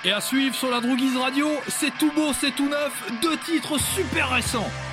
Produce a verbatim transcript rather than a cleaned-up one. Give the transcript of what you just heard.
Et à suivre sur la Droguise Radio, c'est tout beau, c'est tout neuf, deux titres super récents.